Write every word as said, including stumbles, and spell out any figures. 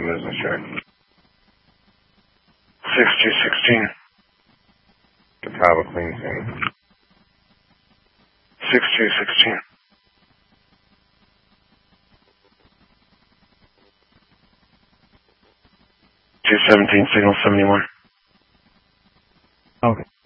business check. six two sixteen. Chicago clean scene. six two sixteen. two seventeen, signal seventy-one. Okay.